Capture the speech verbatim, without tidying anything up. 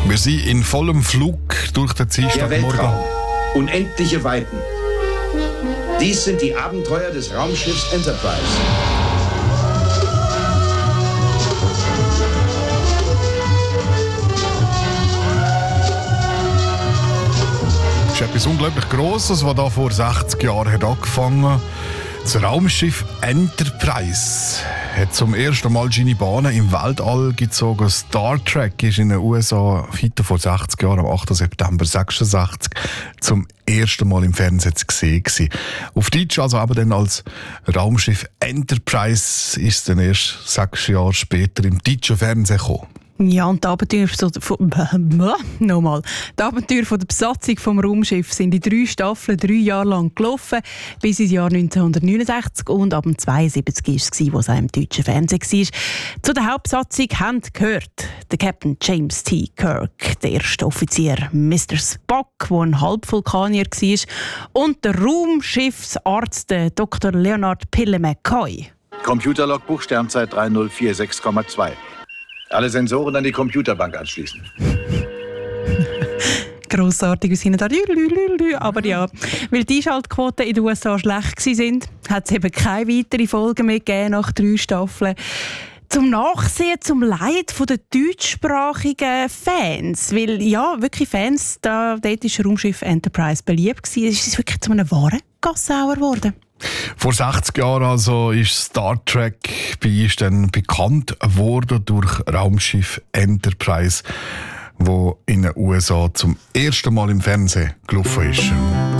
Wir sind in vollem Flug durch den Der Dienstagmorgen. Weltraum. Unendliche Weiten. Dies sind die Abenteuer des Raumschiffs Enterprise. Das ist etwas unglaublich Grosses, was da vor sechzig Jahren hat angefangen hat. Das Raumschiff Enterprise hat zum ersten Mal seine Bahnen im Weltall gezogen. Star Trek ist in den U S A heute vor sechzig Jahren, am achten September sechsundsechzig, zum ersten Mal im Fernsehen zu sehen gewesen. Auf Deutsch also aber dann als Raumschiff Enterprise ist es dann erst sechs Jahre später im deutschen Fernsehen gekommen. Ja, und die Abenteuer von, von, nochmal. Die Abenteuer von der Besatzung vom Raumschiff sind in drei Staffeln drei Jahre lang gelaufen, bis ins Jahr neunzehnhundertneunundsechzig und ab dem zweiundsiebzig war es, wo es auch im deutschen Fernsehen war. Zu der Hauptbesatzung haben gehört der Captain James T. Kirk, der erste Offizier Mister Spock, der ein Halbvulkanier war, und der Raumschiffsarzt Doktor Leonard Pille McCoy. Computerlogbuch Sternzeit drei null vier sechs Komma zwei. Alle Sensoren an die Computerbank anschließen. Grossartig, wir sind da. Aber ja, weil die Einschaltquoten in den U S A schlecht waren, hat es eben keine weitere Folge mehr gegeben nach drei Staffeln. Zum Nachsehen, zum Leid der deutschsprachigen Fans. Weil ja, wirklich Fans, da, dort war Raumschiff Enterprise beliebt gewesen. Es ist wirklich zu einem wahren Gassauer geworden. Vor sechzig Jahren also ist Star Trek bei uns dann bekannt worden durch Raumschiff Enterprise, wo in den U S A zum ersten Mal im Fernsehen gelaufen ist.